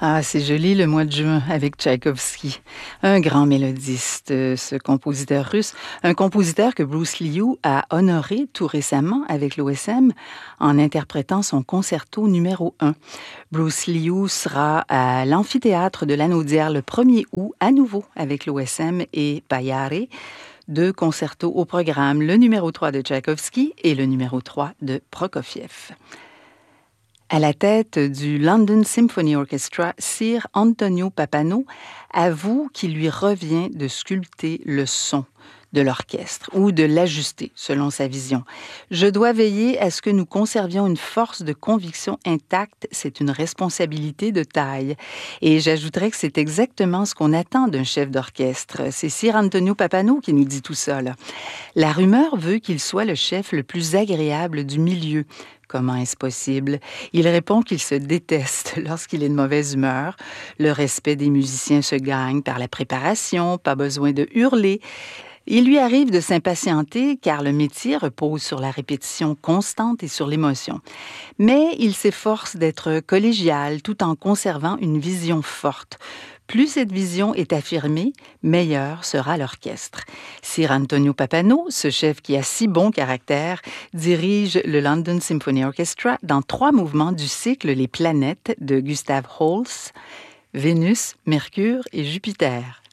Ah, c'est joli le mois de juin avec Tchaïkovski. Un grand mélodiste, ce compositeur russe. Un compositeur que Bruce Liu a honoré tout récemment avec l'OSM en interprétant son concerto numéro 1. Bruce Liu sera à l'amphithéâtre de l'Anaudière le 1er août, à nouveau avec l'OSM et Payare. Deux concertos au programme, le numéro 3 de Tchaïkovski et le numéro 3 de Prokofiev. À la tête du London Symphony Orchestra, Sir Antonio Pappano avoue qu'il lui revient de sculpter le son de l'orchestre ou de l'ajuster selon sa vision. Je dois veiller à ce que nous conservions une force de conviction intacte. C'est une responsabilité de taille. Et j'ajouterais que c'est exactement ce qu'on attend d'un chef d'orchestre. C'est Sir Antonio Pappano qui nous dit tout ça, là. La rumeur veut qu'il soit le chef le plus agréable du milieu. Comment est-ce possible? Il répond qu'il se déteste lorsqu'il est de mauvaise humeur. Le respect des musiciens se gagne par la préparation, pas besoin de hurler. Il lui arrive de s'impatienter car le métier repose sur la répétition constante et sur l'émotion. Mais il s'efforce d'être collégial tout en conservant une vision forte. Plus cette vision est affirmée, meilleur sera l'orchestre. Sir Antonio Pappano, ce chef qui a si bon caractère, dirige le London Symphony Orchestra dans 3 mouvements du cycle Les planètes de Gustav Holst, Vénus, Mercure et Jupiter.